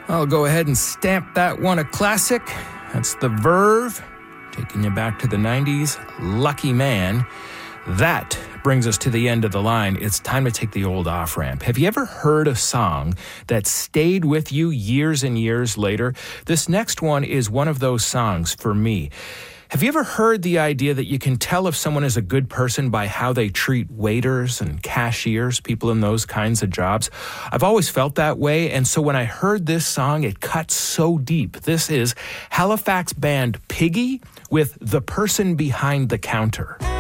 I'll go ahead and stamp that one a classic. That's The Verve, taking you back to the 90s. Lucky Man. That brings us to the end of the line. It's time to take the old off-ramp. Have you ever heard a song that stayed with you years and years later? This next one is one of those songs for me. Have you ever heard the idea that you can tell if someone is a good person by how they treat waiters and cashiers, people in those kinds of jobs? I've always felt that way, and so when I heard this song, it cut so deep. This is Halifax band Piggy with The Person Behind the Counter.